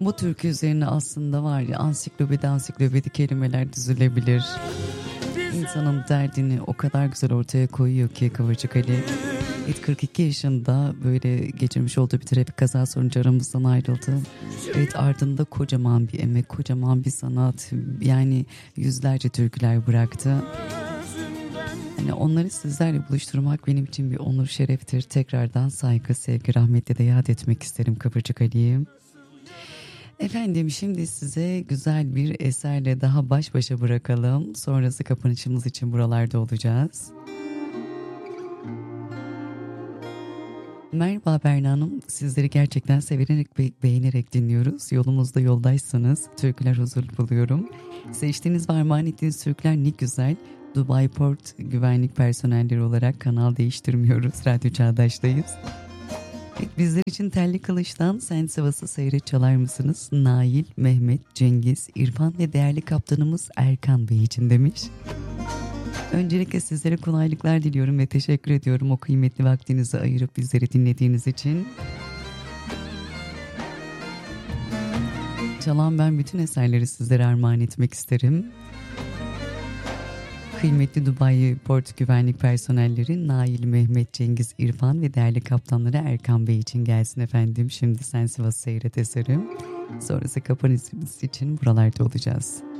Bu türkü üzerine aslında var ya ansiklopedi kelimeler düzülebilir. İnsanın derdini o kadar güzel ortaya koyuyor ki Kıvırcık Ali. 42 yaşında böyle geçirmiş olduğu bir trafik kaza sonucu aramızdan ayrıldı. Evet, ardında kocaman bir emek, kocaman bir sanat, yani yüzlerce türküler bıraktı. Hani onları sizlerle buluşturmak benim için bir onur, şereftir. Tekrardan saygı, sevgi, rahmetle de yad etmek isterim Kıvırcık Ali'yi. Efendim, şimdi size güzel bir eserle daha baş başa bırakalım. Sonrası kapanışımız için buralarda olacağız. Merhaba Berna Hanım, sizleri gerçekten severek ve beğenerek dinliyoruz. Yolumuzda yoldaysanız türküler huzur buluyorum. Seçtiğiniz ve armağan ettiğiniz türküler ne güzel. Dubai Port güvenlik personelleri olarak kanal değiştirmiyoruz. Radyo Çağdaş'tayız. Bizler için Telli Kılıç'tan Sen Sivas'ı Seyret çalar mısınız? Nail, Mehmet, Cengiz, İrfan ve değerli kaptanımız Erkan Bey için demiş. Öncelikle sizlere kolaylıklar diliyorum ve teşekkür ediyorum o kıymetli vaktinizi ayırıp bizleri dinlediğiniz için. Çalan ben bütün eserleri sizlere armağan etmek isterim. Kıymetli Dubai Port güvenlik personelleri Nail, Mehmet, Cengiz, İrfan ve değerli kaptanları Erkan Bey için gelsin efendim. Şimdi Sen Sivas'ı Seyret eserim. Sonrası kapanışımız için buralarda olacağız.